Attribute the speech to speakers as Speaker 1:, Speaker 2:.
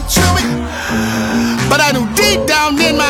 Speaker 1: to me. But I knew deep down in